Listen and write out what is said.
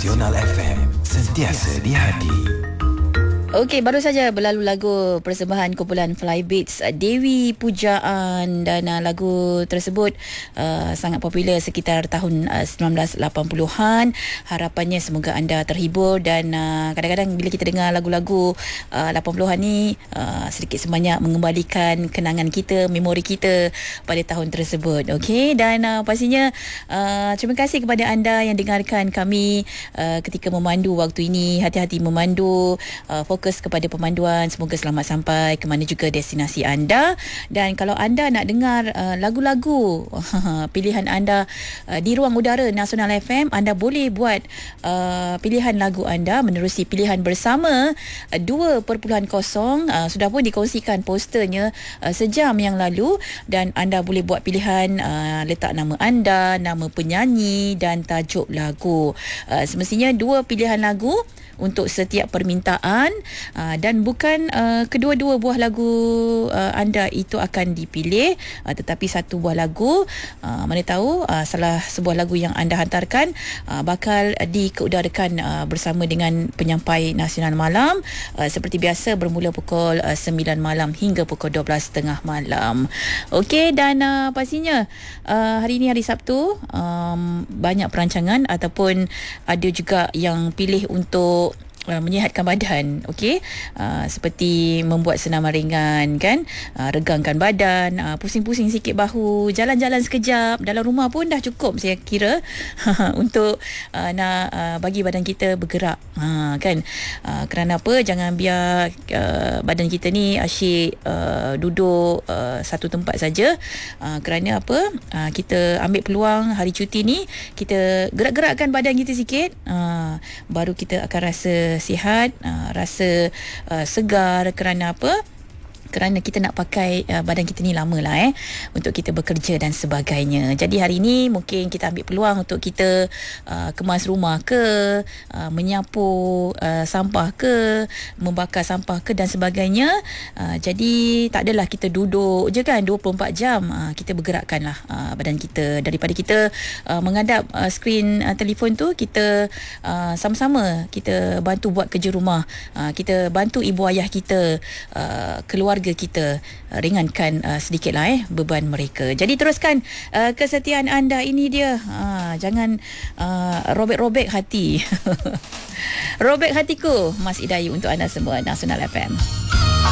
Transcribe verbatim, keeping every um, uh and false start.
Nasional F M, sentiasa di hati. Okey, baru saja berlalu lagu persembahan kumpulan Fly Beats, Dewi Pujaan, dan uh, lagu tersebut uh, sangat popular sekitar tahun uh, sembilan belas lapan puluhan. Harapannya semoga anda terhibur, dan uh, kadang-kadang bila kita dengar lagu-lagu uh, lapan puluhan ni uh, sedikit sebanyak mengembalikan kenangan kita, memori kita pada tahun tersebut. Okey, dan uh, pastinya uh, terima kasih kepada anda yang dengarkan kami uh, ketika memandu waktu ini. Hati-hati memandu, uh, fokus kepada pemanduan, semoga selamat sampai ke mana juga destinasi anda. Dan kalau anda nak dengar uh, lagu-lagu pilihan anda uh, di ruang udara Nasional F M, anda boleh buat uh, pilihan lagu anda menerusi pilihan bersama uh, dua perpuluhan kosong. Uh, sudah pun dikongsikan posternya uh, sejam yang lalu, dan anda boleh buat pilihan, uh, letak nama anda, nama penyanyi dan tajuk lagu. Uh, semestinya dua pilihan lagu untuk setiap permintaan, uh, dan bukan uh, kedua-dua buah lagu uh, anda itu akan dipilih, uh, tetapi satu buah lagu, uh, mana tahu uh, salah sebuah lagu yang anda hantarkan uh, bakal dikeudarakan uh, bersama dengan penyampai nasional malam, uh, seperti biasa bermula pukul uh, sembilan malam hingga pukul dua belas tiga puluh malam. Okey, dan uh, pastinya uh, hari ini hari Sabtu, um, banyak perancangan ataupun ada juga yang pilih untuk Uh, menyihatkan badan. Okey, uh, seperti membuat senaman ringan kan, uh, regangkan badan, uh, pusing-pusing sikit bahu, jalan-jalan sekejap dalam rumah pun dah cukup saya kira untuk uh, nak uh, bagi badan kita bergerak, uh, kan. Uh, kerana apa, jangan biar uh, badan kita ni asyik uh, duduk uh, satu tempat saja. Uh, kerana apa, uh, kita ambil peluang hari cuti ni, kita gerak-gerakkan badan kita sikit, uh, baru kita akan rasa sihat, uh, rasa uh, segar. Kerana apa? Kerana kita nak pakai uh, badan kita ni lama lah eh untuk kita bekerja dan sebagainya. Jadi hari ini mungkin kita ambil peluang untuk kita uh, kemas rumah ke, uh, menyapu uh, sampah ke, membakar sampah ke dan sebagainya. Uh, jadi tak adalah kita duduk je kan dua puluh empat jam. Uh, kita bergerakkanlah uh, badan kita, daripada kita uh, menghadap uh, skrin uh, telefon tu. Kita uh, sama-sama kita bantu buat kerja rumah. Uh, kita bantu ibu ayah kita, uh, keluarga kita, uh, ringankan uh, sedikitlah eh beban mereka. Jadi teruskan uh, kesetiaan anda, ini dia. Uh, jangan uh, robek-robek hati. Robek hatiku, Mas Idayu untuk anda semua, Nasional F M.